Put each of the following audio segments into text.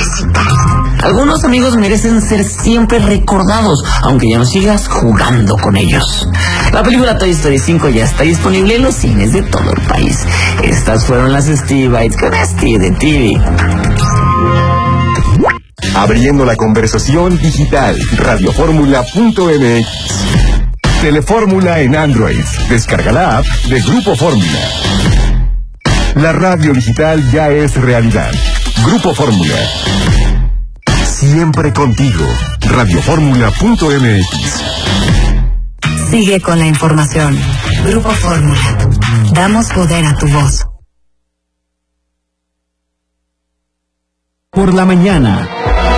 Algunos amigos merecen ser siempre recordados, aunque ya no sigas jugando con ellos. La película Toy Story 5 ya está disponible en los cines de todo el país. Estas fueron las Stevie Bites con Steve de TV. Abriendo la conversación digital, radioformula.mx. Telefórmula en Android. Descarga la app de Grupo Fórmula. La radio digital ya es realidad. Grupo Fórmula. Siempre contigo. Radioformula.mx. Sigue con la información. Grupo Fórmula. Damos poder a tu voz. Por la mañana.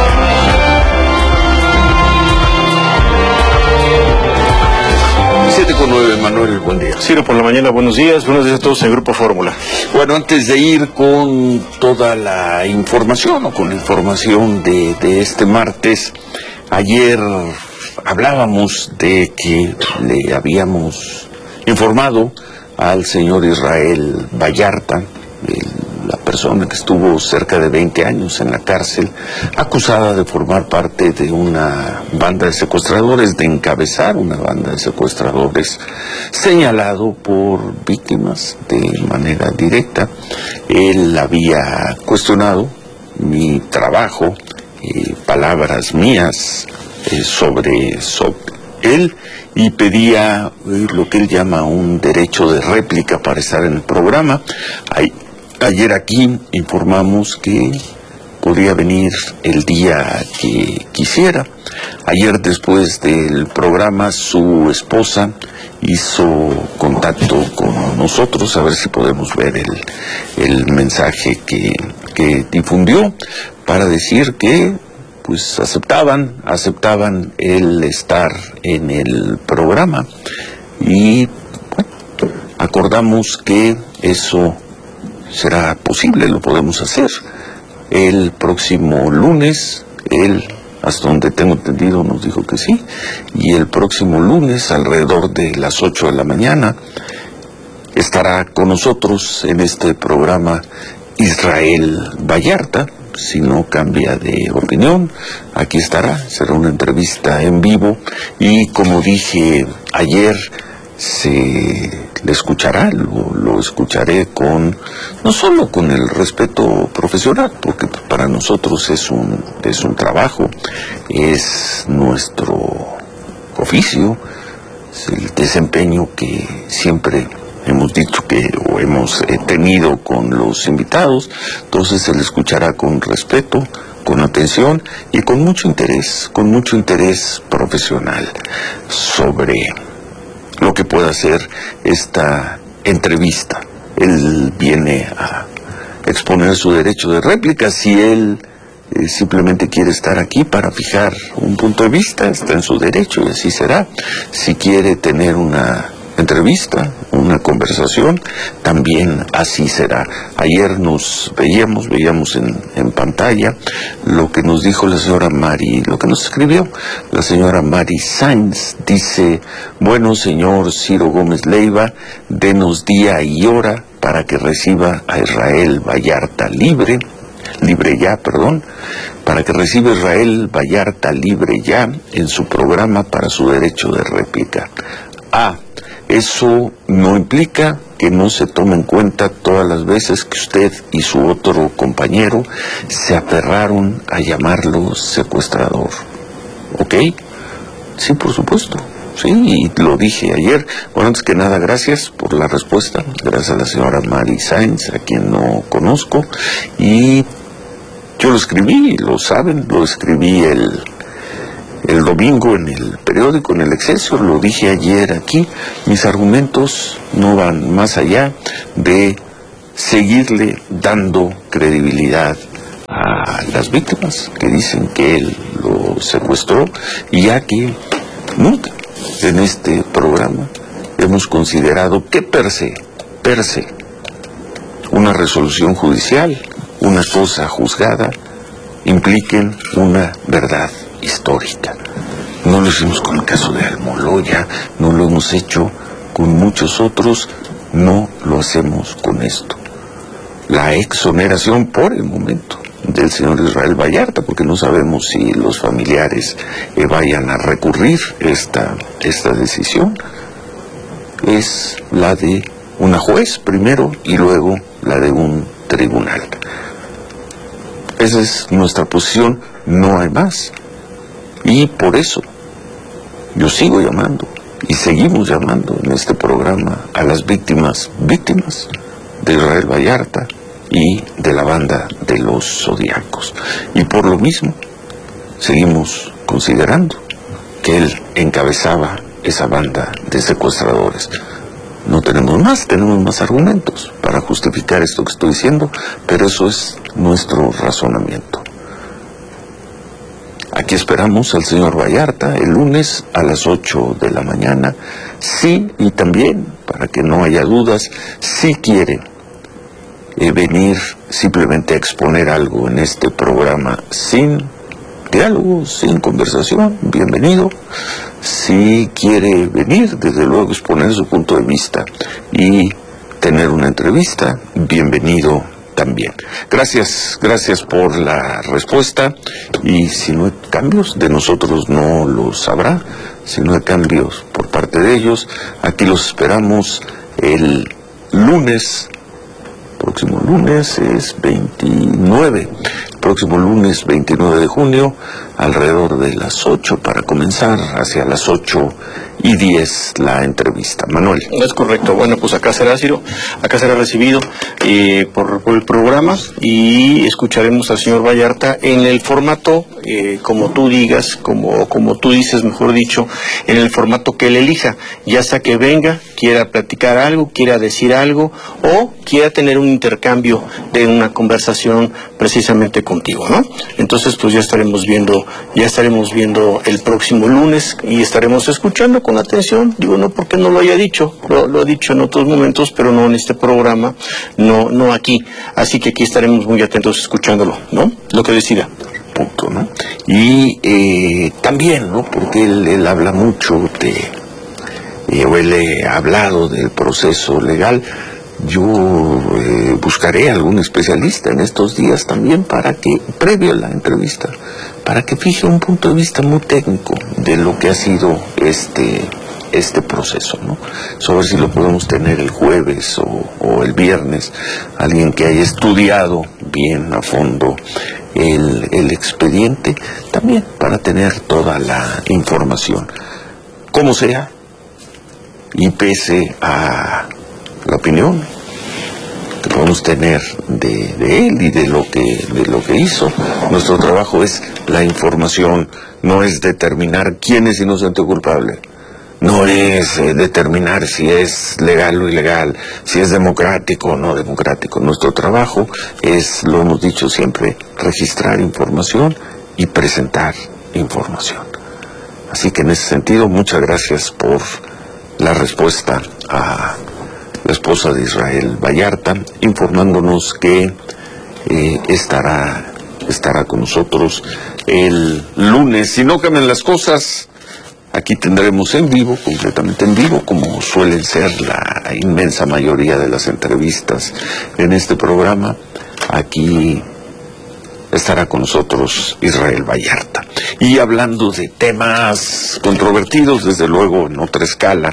Con 9, Manuel, buen día. Ciro, por la mañana, buenos días a todos en Grupo Fórmula. Bueno, antes de ir con toda la información o con la información de este martes, ayer hablábamos de que le habíamos informado al señor Israel Vallarta, la persona que estuvo cerca de 20 años en la cárcel, acusada de formar parte de una banda de secuestradores, de encabezar una banda de secuestradores, señalado por víctimas de manera directa. Él había cuestionado mi trabajo, palabras mías sobre él, y pedía lo que él llama un derecho de réplica para estar en el programa. Ayer aquí informamos que podía venir el día que quisiera. Ayer, después del programa, su esposa hizo contacto con nosotros a ver si podemos ver el mensaje que difundió, para decir que pues aceptaban el estar en el programa, y bueno, acordamos que eso será posible, lo podemos hacer. El próximo lunes, él, hasta donde tengo entendido, nos dijo que sí, y el próximo lunes, alrededor de las 8 de la mañana, estará con nosotros en este programa Israel Vallarta. Si no cambia de opinión, aquí estará, será una entrevista en vivo, y como dije ayer, le escuchará, lo escucharé no solo con el respeto profesional, porque para nosotros es un trabajo, es nuestro oficio, es el desempeño que siempre hemos dicho o hemos tenido con los invitados. Entonces se le escuchará con respeto, con atención y con mucho interés profesional sobre lo que pueda ser esta entrevista. Él viene a exponer su derecho de réplica. Si él simplemente quiere estar aquí para fijar un punto de vista, está en su derecho y así será. Si quiere tener una entrevista, una conversación, también así será. Ayer nos veíamos en pantalla lo que nos dijo la señora Mari, lo que nos escribió la señora Mari Sainz. Dice: bueno, señor Ciro Gómez Leiva, denos día y hora para que reciba a Israel Vallarta para que reciba Israel Vallarta libre ya en su programa para su derecho de réplica. Eso no implica que no se tome en cuenta todas las veces que usted y su otro compañero se aferraron a llamarlo secuestrador. ¿Ok? Sí, por supuesto. Sí, y lo dije ayer. Bueno, antes que nada, gracias por la respuesta. Gracias a la señora Mari Sainz, a quien no conozco. Y yo lo escribí, lo saben, lo escribí el domingo en el periódico, en el Excelsior, lo dije ayer aquí. Mis argumentos no van más allá de seguirle dando credibilidad a las víctimas que dicen que él lo secuestró, y ya que nunca en este programa hemos considerado que per se, una resolución judicial, una cosa juzgada, impliquen una verdad histórica. No lo hicimos con el caso de Almoloya, no lo hemos hecho con muchos otros, no lo hacemos con esto. La exoneración por el momento del señor Israel Vallarta, porque no sabemos si los familiares vayan a recurrir esta decisión. Es la de una juez primero y luego la de un tribunal. Esa es nuestra posición, no hay más. Y por eso yo sigo llamando y seguimos llamando en este programa a las víctimas de Israel Vallarta y de la banda de los Zodiacos. Y por lo mismo seguimos considerando que él encabezaba esa banda de secuestradores. No tenemos más argumentos para justificar esto que estoy diciendo, pero eso es nuestro razonamiento. Aquí esperamos al señor Vallarta el lunes a las 8 de la mañana. Sí, y también, para que no haya dudas, si quiere venir simplemente a exponer algo en este programa sin diálogo, sin conversación, bienvenido. Si quiere venir, desde luego, exponer su punto de vista y tener una entrevista, bienvenido también. Gracias por la respuesta, y si no hay cambios, de nosotros no los habrá. Si no hay cambios por parte de ellos, aquí los esperamos el lunes. Próximo lunes es 29. Próximo lunes 29 de junio, alrededor de las 8, para comenzar hacia las 8:10 la entrevista. Manuel. Es correcto. Bueno, pues acá será recibido por el programa, y escucharemos al señor Vallarta en el formato, como tú digas, como tú dices, mejor dicho, en el formato que él elija, ya sea que venga, quiera platicar algo, quiera decir algo, o quiera tener un intercambio de una conversación precisamente contigo, ¿no? Entonces, pues ya estaremos viendo el próximo lunes, y estaremos escuchando con atención. Digo, no porque no lo haya dicho, lo ha dicho en otros momentos, pero no en este programa, no aquí. Así que aquí estaremos muy atentos escuchándolo, ¿no? Lo que decida. Punto, ¿no? Y también, ¿no? Porque él habla mucho o él ha hablado del proceso legal. Yo buscaré algún especialista en estos días también, para que, previo a la entrevista, para que fije un punto de vista muy técnico de lo que ha sido este proceso, ¿no? Sobre si lo podemos tener el jueves o el viernes, alguien que haya estudiado bien a fondo el expediente, también para tener toda la información. Como sea, y pese a la opinión que podemos tener de él y de lo que hizo, nuestro trabajo es la información, no es determinar quién es inocente o culpable, no es determinar si es legal o ilegal, si es democrático o no democrático. Nuestro trabajo es, lo hemos dicho siempre, registrar información y presentar información. Así que en ese sentido, muchas gracias por la respuesta a la esposa de Israel Vallarta, informándonos que estará con nosotros el lunes. Si no cambian las cosas, aquí tendremos en vivo, completamente en vivo, como suelen ser la inmensa mayoría de las entrevistas en este programa. Aquí estará con nosotros Israel Vallarta. Y hablando de temas controvertidos, desde luego en otra escala,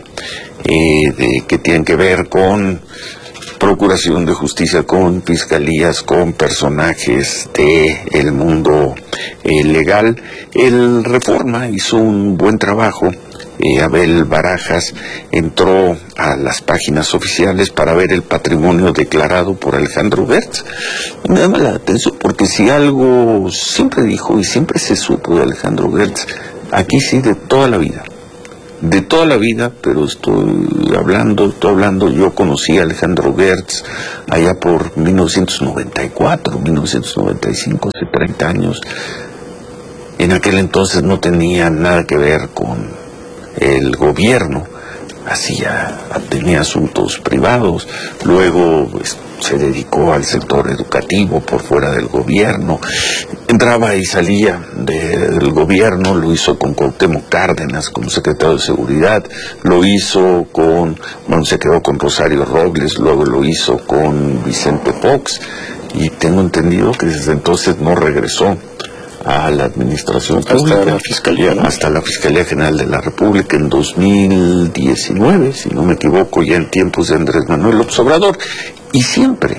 que tienen que ver con procuración de justicia, con fiscalías, con personajes del mundo legal, el Reforma hizo un buen trabajo. Abel Barajas entró a las páginas oficiales para ver el patrimonio declarado por Alejandro Gertz. Me llama la atención, porque si algo siempre dijo y siempre se supo de Alejandro Gertz, aquí sí, de toda la vida, pero estoy hablando, yo conocí a Alejandro Gertz allá por 1994, 1995, hace 30 años. En aquel entonces no tenía nada que ver con el gobierno, tenía asuntos privados, luego se dedicó al sector educativo por fuera del gobierno, entraba y salía del gobierno, lo hizo con Cuauhtémoc Cárdenas como secretario de Seguridad, se quedó con Rosario Robles, luego lo hizo con Vicente Fox, y tengo entendido que desde entonces no regresó a la administración pública, hasta la Fiscalía, ¿no? Hasta la Fiscalía General de la República en 2019, si no me equivoco, ya en tiempos de Andrés Manuel López Obrador. Y siempre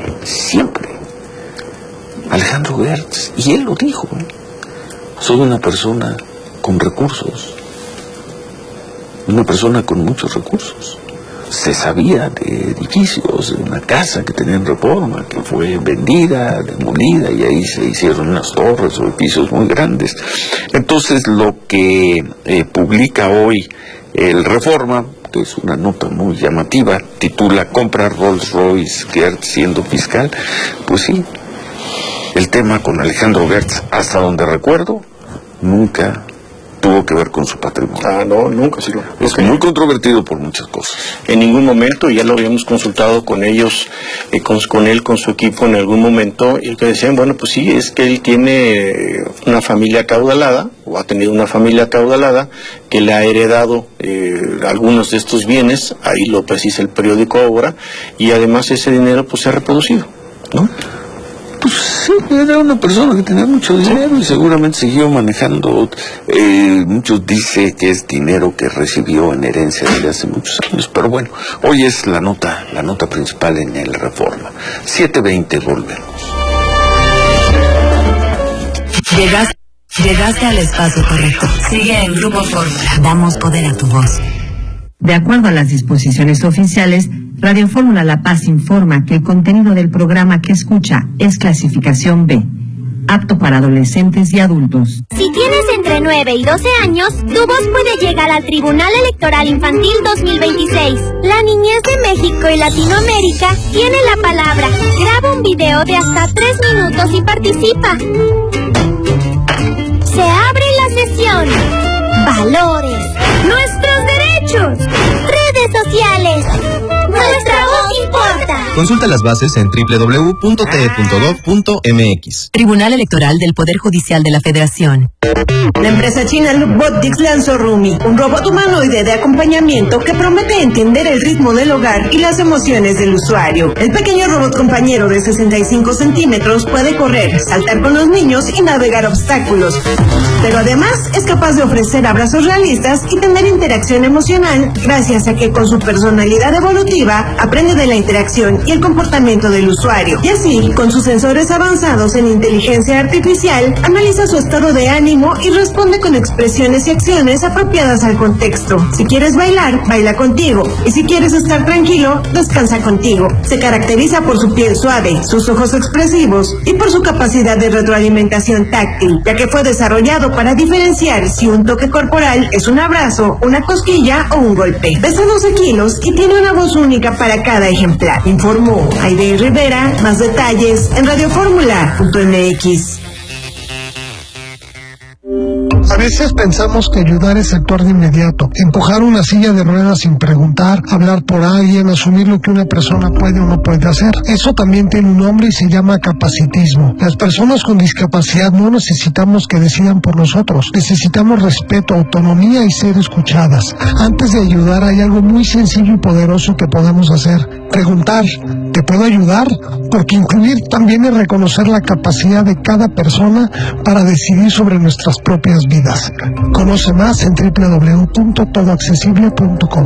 Alejandro Gertz, y él lo dijo, soy una persona con recursos, una persona con muchos recursos. Se sabía de edificios, de una casa que tenía en Reforma, que fue vendida, demolida, y ahí se hicieron unas torres o edificios muy grandes. Entonces, lo que publica hoy el Reforma, que es una nota muy llamativa, titula "Compra Rolls Royce Gertz siendo fiscal", pues sí, el tema con Alejandro Gertz, hasta donde recuerdo, nunca tuvo que ver con su patrimonio. No, nunca sí. Es muy controvertido por muchas cosas. En ningún momento, ya lo habíamos consultado con ellos, con él, con su equipo en algún momento, y que decían, bueno, pues sí, es que él tiene una familia acaudalada, o ha tenido una familia acaudalada, que le ha heredado algunos de estos bienes, ahí lo precisa el periódico ahora, y además ese dinero pues se ha reproducido, ¿no? Pues sí, era una persona que tenía mucho dinero y seguramente siguió manejando. Muchos dicen que es dinero que recibió en herencia desde hace muchos años, pero bueno, hoy es la nota principal en el Reforma. 7:20, volvemos. Llegaste al espacio correcto. Sigue en Grupo Fórmula. Damos poder a tu voz. De acuerdo a las disposiciones oficiales, Radio Fórmula La Paz informa que el contenido del programa que escucha es clasificación B, apto para adolescentes y adultos. Si tienes entre 9 y 12 años, tu voz puede llegar al Tribunal Electoral Infantil 2026. La niñez de México y Latinoamérica tiene la palabra. Graba un video de hasta 3 minutos y participa. Se abre la sesión. Valores. Nuestros derechos. Redes sociales. Nuestra voz importa. Consulta las bases en www.te.gov.mx. Tribunal Electoral del Poder Judicial de la Federación. La empresa china Lookbotics lanzó Rumi, un robot humanoide de acompañamiento que promete entender el ritmo del hogar y las emociones del usuario. El pequeño robot compañero de 65 centímetros puede correr, saltar con los niños y navegar obstáculos. Pero además es capaz de ofrecer abrazos realistas y tener interacción emocional gracias a que con su personalidad evolutiva aprende de la interacción y el comportamiento del usuario. Y así, con sus sensores avanzados en inteligencia artificial, analiza su estado de ánimo y responde con expresiones y acciones apropiadas al contexto. Si quieres bailar, baila contigo. Y si quieres estar tranquilo, descansa contigo. Se caracteriza por su piel suave, sus ojos expresivos y por su capacidad de retroalimentación táctil, ya que fue desarrollado para diferenciar si un toque corporal es un abrazo, una cosquilla o un golpe. Pesa 12 kilos y tiene una voz única para cada ejemplar. Informó Aide Rivera. Más detalles en radiofórmula.mx. A veces pensamos que ayudar es actuar de inmediato, empujar una silla de ruedas sin preguntar, hablar por alguien, asumir lo que una persona puede o no puede hacer. Eso también tiene un nombre y se llama capacitismo. Las personas con discapacidad no necesitamos que decidan por nosotros, necesitamos respeto, autonomía y ser escuchadas. Antes de ayudar hay algo muy sencillo y poderoso que podemos hacer: preguntar, ¿te puedo ayudar? Porque incluir también es reconocer la capacidad de cada persona para decidir sobre nuestras propias vidas. Conoce más en www.todoaccesible.com.